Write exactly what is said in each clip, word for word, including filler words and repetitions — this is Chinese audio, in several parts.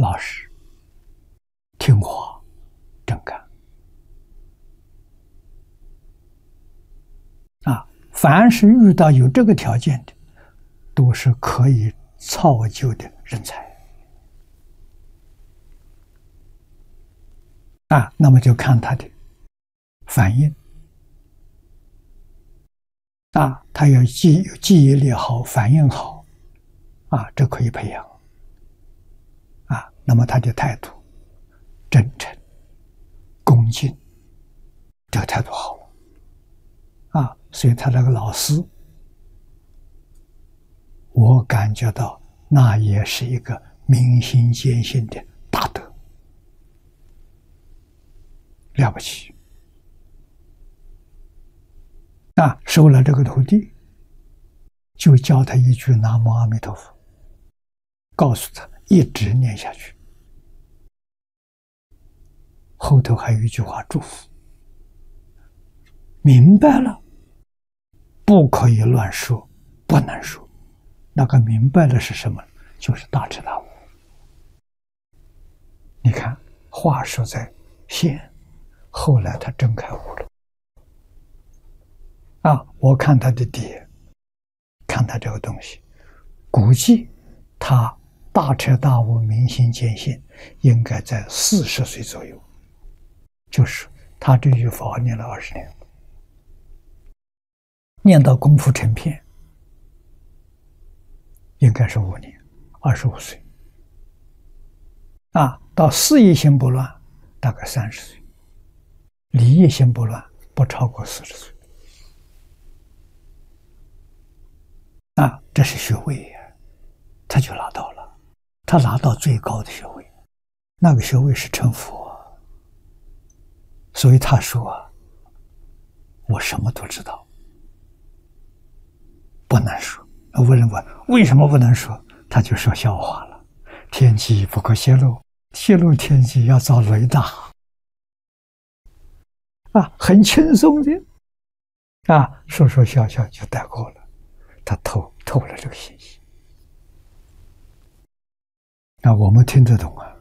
老实、听话、真干。啊，凡是遇到有这个条件的，都是可以造就的人才。啊，那么就看他的反应。啊，他有记记忆力好，反应好，啊，这可以培养。啊，那么他的态度真诚、恭敬，这个态度好。啊，所以他那个老师，我感觉到那也是一个明心见性的大德，了不起。啊，收了这个徒弟，就教他一句南无阿弥陀佛，告诉他一直念下去。后头还有一句话祝福，明白了，不可以乱说，不能说。那个明白了是什么？就是大彻大悟。你看，话说在先，后来他真开悟了。啊，我看他的碟，看他这个东西，估计他大彻大悟、明心见性，应该在四十岁左右。就是他这句佛号念了二十年，念到功夫成片，应该是五年，二十五岁。啊，到事业心不乱，大概三十岁；理业心不乱，不超过四十岁。啊，这是学位呀，他就拿到了，他拿到最高的学位，那个学位是成佛。所以他说啊，我什么都知道，不能说。无人问为什么不能说，他就说笑话了。天机不可泄露，泄露天机要遭雷打。啊，很轻松的，啊，说说笑笑就带过了。他透透了这个信息，那我们听得懂啊。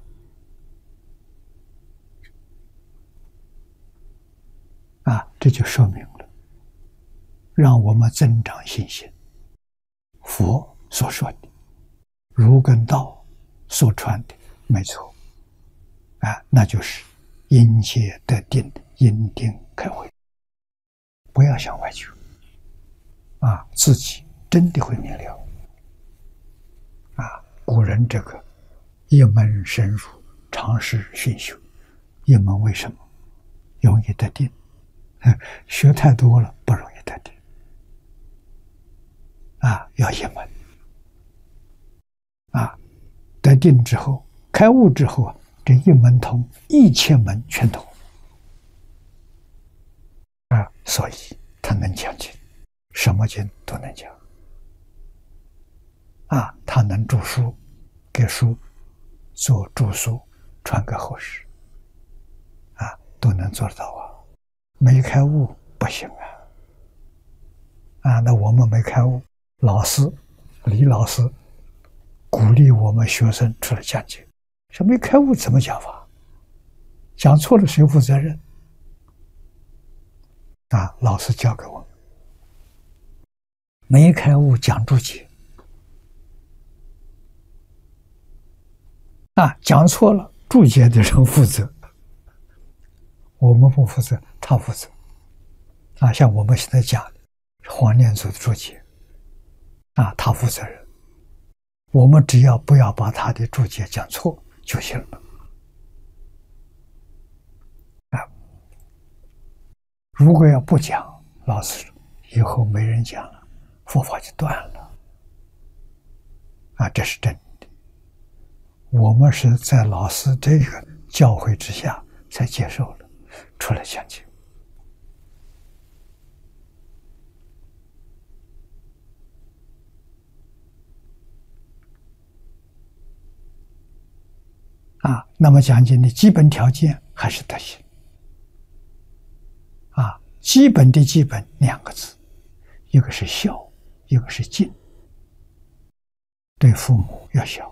啊，这就说明了，让我们增长信心。佛所说的，儒跟道所传的，没错。啊，那就是因戒得定，因定开慧。不要想外求，啊，自己真的会明了。啊，古人这个一门深入，长时熏修，一门为什么容易得定？学太多了不容易得定。啊，要一门。啊，得定之后，开悟之后啊，这一门通，一切门全通。啊，所以他能讲经，什么经都能讲。啊，他能著书，给书做著书，传给后世。啊，都能做得到啊。没开悟不行啊！啊，那我们没开悟，老师李老师鼓励我们学生出来讲解，说没开悟怎么讲法？讲错了谁负责任？啊，老师教给我们，没开悟讲注解，啊，讲错了注解的人负责。我们不负责，他负责。啊，像我们现在讲的黄念祖的注解，啊，他负责任。我们只要不要把他的注解讲错就行了。啊，如果要不讲，老师说以后没人讲了，佛法就断了。啊，这是真的。我们是在老师这个教诲之下才接受了。出来讲经。啊，那么讲经的基本条件还是德行。啊，基本的基本两个字，一个是孝，一个是敬。对父母要孝。